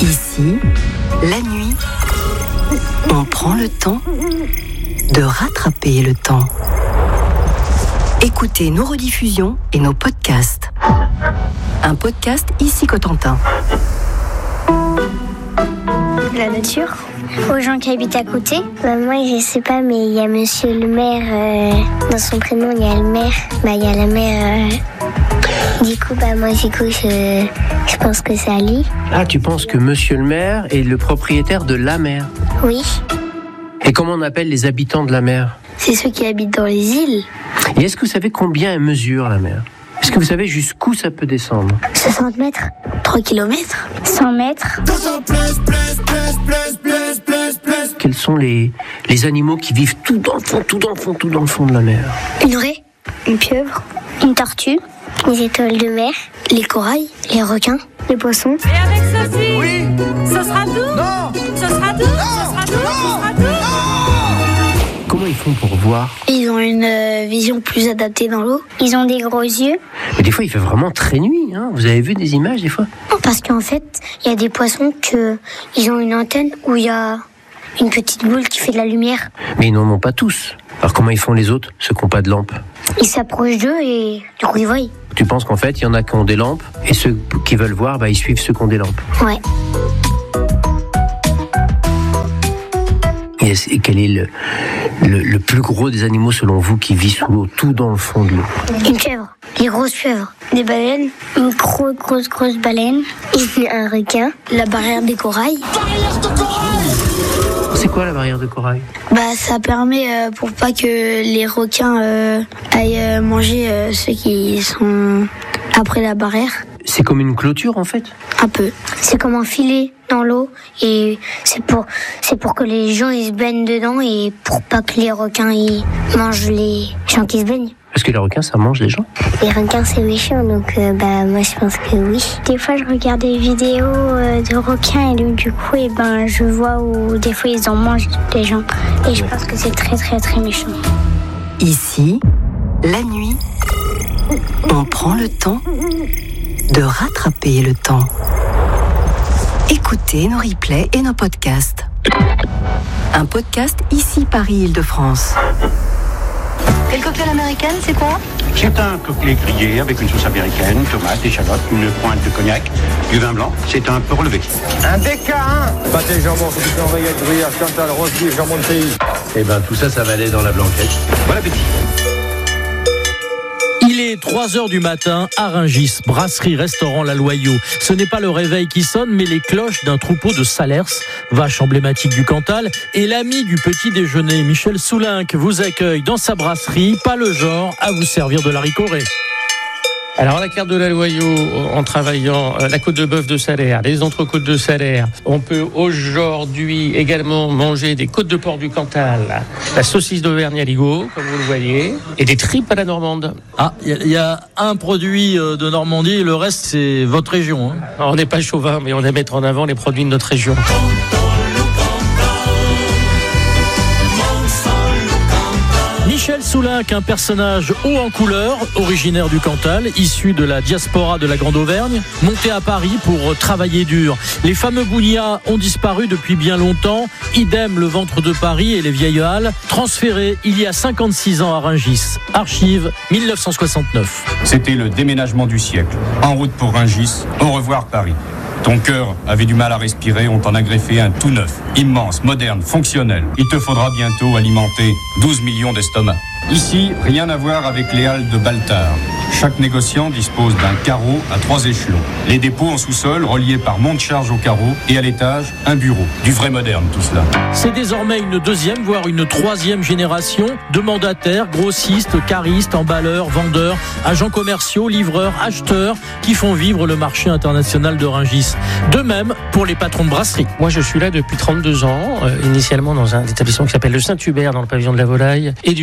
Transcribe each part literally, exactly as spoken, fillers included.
Ici, la nuit, on prend le temps de rattraper le temps. Écoutez nos rediffusions et nos podcasts. Un podcast Ici Cotentin. La nature. Aux gens qui habitent à côté. Bah, moi, je sais pas, mais il y a monsieur le maire. Euh, dans son prénom, il y a le maire. Bah, il y a la mère. Euh, du coup, bah, moi, du coup, je, je pense que c'est Ali. Ah, tu penses que monsieur le maire est le propriétaire de la mer? Oui. Et comment on appelle les habitants de la mer? C'est ceux qui habitent dans les îles. Et est-ce que vous savez combien elle mesure, la mer? Est-ce que vous savez jusqu'où ça peut descendre? soixante mètres. trois kilomètres. cent mètres. Quels sont les, les animaux qui vivent tout dans le fond, tout dans le fond, tout dans le fond de la mer? Une raie. Une pieuvre. Une tortue. Les étoiles de mer. Les corails. Les requins. Les poissons. Et avec ceci, oui. Ce sera tout. Non. Ce sera tout. Non. Ce sera tout. Non. Ce sera tout. Comment ils font pour voir? Ils ont une euh, vision plus adaptée dans l'eau. Ils ont des gros yeux. Mais des fois, il fait vraiment très nuit. Hein. Vous avez vu des images, des fois? Non, parce qu'en fait, il y a des poissons que ils ont une antenne où il y a une petite boule qui fait de la lumière. Mais ils n'en ont pas tous. Alors comment ils font les autres, ceux qui n'ont pas de lampe? Ils s'approchent d'eux et du coup, ils voient. Tu penses qu'en fait, il y en a qui ont des lampes, et ceux qui veulent voir, bah, ils suivent ceux qui ont des lampes. Ouais. Et quel est le, le, le plus gros des animaux, selon vous, qui vit sous l'eau, tout dans le fond de l'eau? Une pieuvre. Des grosses pieuvres. Des baleines. Une grosse, grosse, grosse baleine. Et un requin. La barrière des corails. Barrière de corail! C'est quoi la barrière de corail? Bah, ça permet euh, pour pas que les requins euh, aillent euh, manger euh, ceux qui sont après la barrière. C'est comme une clôture, en fait? Un peu. C'est comme un filet dans l'eau et c'est pour c'est pour que les gens ils se baignent dedans et pour pas que les requins ils mangent les gens qui se baignent. Parce que les requins, ça mange les gens? Les requins c'est méchant, donc euh, bah moi je pense que oui. Des fois je regarde des vidéos euh, de requins et donc, du coup et ben je vois où des fois ils en mangent les gens et je pense que c'est très très très méchant. Ici, la nuit, on prend le temps de rattraper le temps. Écoutez nos replays et nos podcasts. Un podcast Ici Paris-Île-de-France. Et le cocktail américaine, c'est quoi? C'est un cocktail grillé avec une sauce américaine, tomates, échalotes, une pointe de cognac, du vin blanc. C'est un peu relevé. Un D K un. Pâté jambon, c'est une oreillette, gruyère, Chantal, rose beef, jambon de pays. Eh ben, tout ça, ça va aller dans la blanquette. Bon appétit. Il est trois heures du matin à Rungis, brasserie, restaurant La Loyau. Ce n'est pas le réveil qui sonne, mais les cloches d'un troupeau de salers, vache emblématique du Cantal. Et l'ami du petit déjeuner, Michel Soulinck, vous accueille dans sa brasserie, pas le genre à vous servir de l'haricot-ré. Alors, la carte de la Loyau, en travaillant la côte de bœuf de Salers, les entrecôtes de Salers, on peut aujourd'hui également manger des côtes de porc du Cantal, la saucisse d'Auvergne à Ligo, comme vous le voyez, et des tripes à la normande. Ah, il y, y a un produit de Normandie et le reste, c'est votre région. Hein. Alors, on n'est pas chauvin, mais on aime mettre en avant les produits de notre région. Michel Soulinck, un personnage haut en couleur, originaire du Cantal, issu de la diaspora de la Grande Auvergne, monté à Paris pour travailler dur. Les fameux bougnats ont disparu depuis bien longtemps, idem le ventre de Paris et les vieilles halles, transférés il y a cinquante-six ans à Rungis. Archives dix-neuf cent soixante-neuf. C'était le déménagement du siècle. En route pour Rungis, au revoir Paris. Ton cœur avait du mal à respirer, on t'en a greffé un tout neuf, immense, moderne, fonctionnel. Il te faudra bientôt alimenter douze millions d'estomacs. Ici, rien à voir avec les halles de Baltard. Chaque négociant dispose d'un carreau à trois échelons. Les dépôts en sous-sol, reliés par monte charge au carreau, et à l'étage, un bureau. Du vrai moderne, tout cela. C'est désormais une deuxième, voire une troisième génération de mandataires, grossistes, caristes, emballeurs, vendeurs, agents commerciaux, livreurs, acheteurs, qui font vivre le marché international de Rungis. De même pour les patrons de brasserie. Moi, je suis là depuis trente-deux ans, euh, initialement dans un établissement qui s'appelle le Saint-Hubert, dans le pavillon de la volaille et du gibier.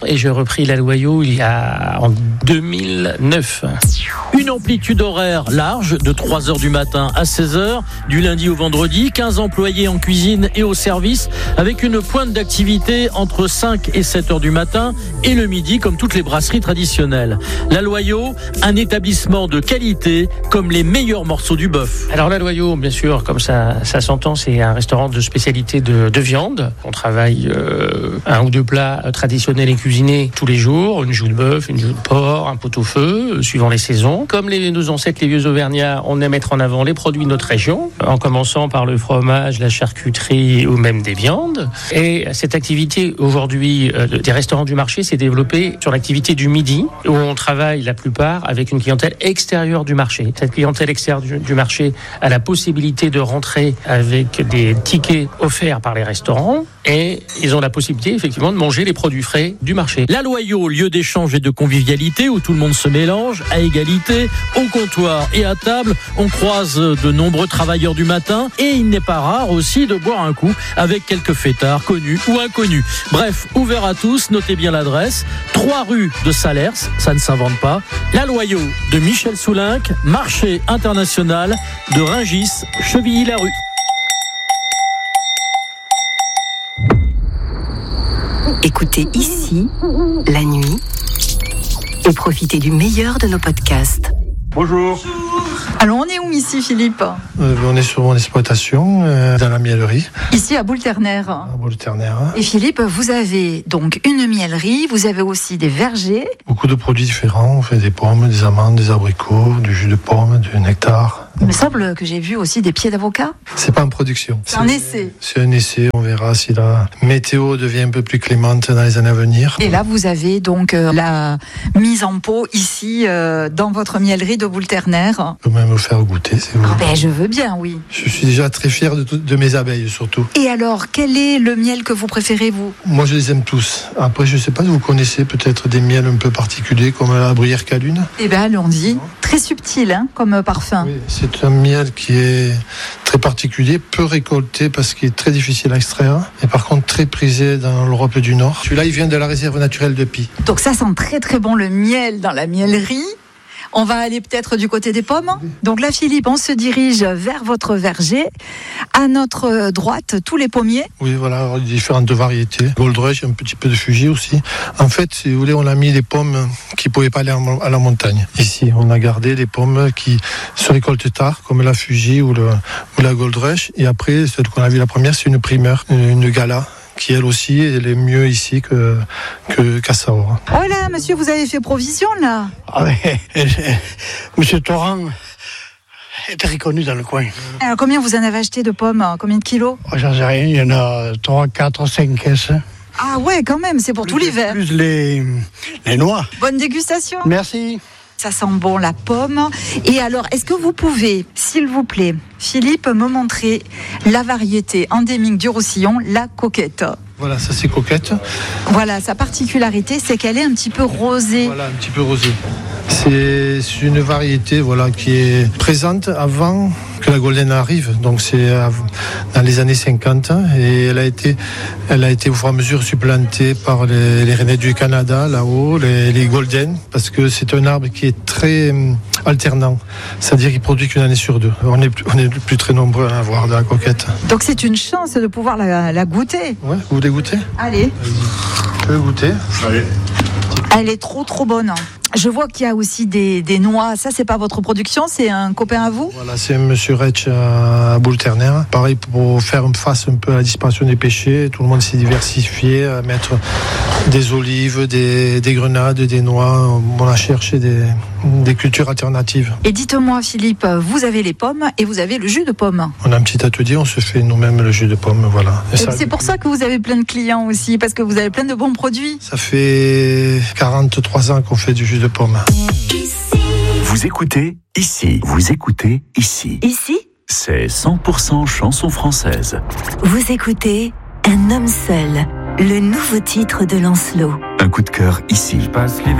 et j'ai repris la Loyau il y a en deux mille neuf. Une amplitude horaire large de trois heures du matin à seize heures, du lundi au vendredi, quinze employés en cuisine et au service, avec une pointe d'activité entre cinq et sept heures du matin et le midi comme toutes les brasseries traditionnelles. La Loyau, un établissement de qualité comme les meilleurs morceaux du bœuf. Alors la Loyau, bien sûr, comme ça, ça s'entend, c'est un restaurant de spécialité de, de viande. On travaille euh, un ou deux plats traditionnels et cuisinés tous les jours, une joue de bœuf, une joue de porc, un pot-au-feu, euh, suivant les saisons. Comme les, nos ancêtres, les vieux Auvergnats, on aime mettre en avant les produits de notre région, en commençant par le fromage, la charcuterie ou même des viandes. Et cette activité aujourd'hui euh, des restaurants du marché s'est développée sur l'activité du midi, où on travaille la plupart avec une clientèle extérieure du marché. Cette clientèle extérieure du, du marché a la possibilité de rentrer avec des tickets offerts par les restaurants et ils ont la possibilité effectivement de manger les produits frais du marché. La Loyau, lieu d'échange et de convivialité où tout le monde se mélange à égalité, au comptoir et à table. On croise de nombreux travailleurs du matin et il n'est pas rare aussi de boire un coup avec quelques fêtards connus ou inconnus. Bref, ouvert à tous, notez bien l'adresse, trois rue de Salers, ça ne s'invente pas. La Loyau de Michel Soulinck, marché international de Rungis, Chevilly-la-Rue. Écoutez ici, la nuit, et profitez du meilleur de nos podcasts. Bonjour. Alors on est où ici, Philippe ? euh, On est sur mon exploitation, euh, dans la miellerie. Ici à Boule-Ternaire. À Boule-Ternaire. Et Philippe, vous avez donc une miellerie, vous avez aussi des vergers. Beaucoup de produits différents, on fait des pommes, des amandes, des abricots, du jus de pomme, du nectar. Il me semble que j'ai vu aussi des pieds d'avocat. C'est pas en production. C'est un essai. C'est un essai, on verra si la météo devient un peu plus clémente dans les années à venir. Et là, vous avez donc euh, la mise en pot ici, euh, dans votre miellerie de Boule-Ternaire. Je peux même vous faire goûter, si vous Ah voulez. ben, je veux bien, oui. Je suis déjà très fier de, tout- de mes abeilles, surtout. Et alors, quel est le miel que vous préférez, vous ? Moi, je les aime tous. Après, je sais pas si vous connaissez peut-être des miels un peu particuliers, comme la bruyère calune. Eh bien, allons-y. Très subtil, hein, comme parfum. Oui, c'est un miel qui est très particulier, peu récolté parce qu'il est très difficile à extraire, et par contre très prisé dans l'Europe du Nord. Celui-là, il vient de la réserve naturelle de Py. Donc ça sent très très bon le miel dans la miellerie. On va aller peut-être du côté des pommes. Donc là, Philippe, on se dirige vers votre verger. À notre droite, tous les pommiers. Oui, voilà, alors, différentes variétés. Gold Rush, un petit peu de Fuji aussi. En fait, si vous voulez, on a mis les pommes qui ne pouvaient pas aller à la montagne. Ici, on a gardé les pommes qui se récoltent tard, comme la Fuji ou, le, ou la Gold Rush. Et après, celle qu'on a vue la première, c'est une primeur, une Gala, qui elle aussi, elle est mieux ici que, que, qu'à Cahors. Oh là, monsieur, vous avez fait provision là. Ah ouais, monsieur Torrent était reconnu dans le coin. Alors combien vous en avez acheté de pommes ? Combien de kilos ? Oh, j'en sais rien, il y en a trois, quatre, cinq caisses. Ah ouais, quand même, c'est pour Plus tout l'hiver. Plus les, les noix. Bonne dégustation. Merci. Ça sent bon la pomme. Et alors, est-ce que vous pouvez, s'il vous plaît, Philippe, me montrer la variété endémique du Roussillon, la coquette ? Voilà, ça c'est coquette. Voilà, sa particularité, c'est qu'elle est un petit peu rosée. Voilà, un petit peu rosée. C'est une variété voilà, qui est présente avant que la Golden arrive. Donc c'est dans les années cinquante. Et elle a été, elle a été au fur et à mesure supplantée par les, les Rainettes du Canada, là-haut, les, les Golden, parce que c'est un arbre qui est très euh, alternant. C'est-à-dire qu'il produit qu'une année sur deux. On est, on est plus très nombreux à avoir de la coquette. Donc c'est une chance de pouvoir la, la goûter. Ouais, vous voulez goûter ? Allez. Je peux goûter ? Allez. Elle est trop trop bonne. Je vois qu'il y a aussi des, des noix. Ça, c'est pas votre production, c'est un copain à vous ? Voilà, c'est Monsieur Retsch à Boule-Ternaire. Pareil, pour faire face un peu à la disparition des pêchers, tout le monde s'est diversifié, à mettre des olives, des, des grenades, des noix. On a cherché des, des cultures alternatives. Et dites-moi, Philippe, vous avez les pommes et vous avez le jus de pomme. On a un petit atelier, on se fait nous-mêmes le jus de pomme, voilà. Et ça, c'est pour ça que vous avez plein de clients aussi, parce que vous avez plein de bons produits. Ça fait quarante-trois ans qu'on fait du jus de pomme. Vous écoutez ici. Vous écoutez ici. Ici, C'est cent pour cent chanson française. vous écoutez Un homme seul, le nouveau titre de Lancelot. Un coup de cœur ici. Je passe l'hiver